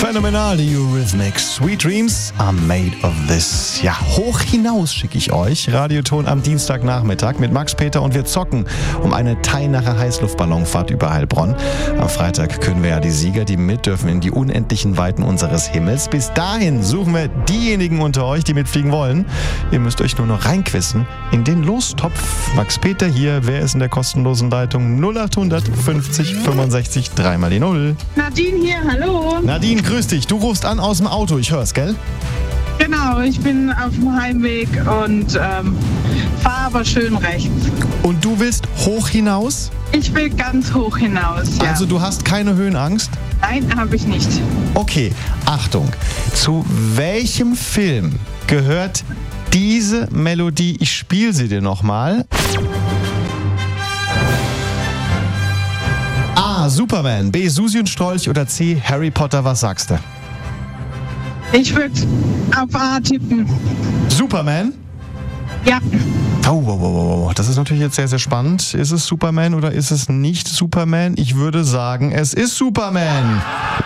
Phänomenal, die Eurythmics. Sweet Dreams are made of this. Ja, hoch hinaus schicke ich euch. Radioton am Dienstagnachmittag mit Max Peter und wir zocken um eine Teilnacher Heißluftballonfahrt über Heilbronn. Am Freitag können wir ja die Sieger, die mit dürfen, in die unendlichen Weiten unseres Himmels. Bis dahin suchen wir diejenigen unter euch, die mitfliegen wollen. Ihr müsst euch nur noch reinquissen in den Lostopf. Max Peter hier. Wer ist in der kostenlosen Leitung? 0800 50 65 3 mal die 0. Nadine hier, hallo. Nadine, grüß dich. Du rufst an aus dem Auto, ich hör's, gell? Genau, ich bin auf dem Heimweg und fahre aber schön rechts. Und du willst hoch hinaus? Ich will ganz hoch hinaus, ja. Also du hast keine Höhenangst? Nein, habe ich nicht. Okay, Achtung. Zu welchem Film gehört diese Melodie? Ich spiele sie dir nochmal. A. Superman, B. Susi und Strolch oder C. Harry Potter, was sagst du? Ich würde auf A tippen. Superman? Ja. Oh, das ist natürlich jetzt sehr, sehr spannend. Ist es Superman oder ist es nicht Superman? Ich würde sagen, es ist Superman.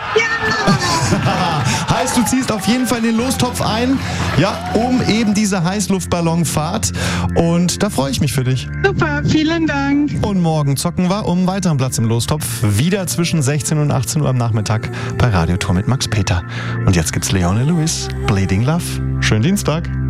Ja! Heißt, du ziehst auf jeden Fall in den Lostopf ein, ja, um eben diese Heißluftballonfahrt. Und da freue ich mich für dich. Super, vielen Dank. Und morgen zocken wir um einen weiteren Platz im Lostopf. Wieder zwischen 16 und 18 Uhr am Nachmittag bei Radioton mit Max Peter. Und jetzt gibt's Leone Lewis, Bleeding Love. Schönen Dienstag.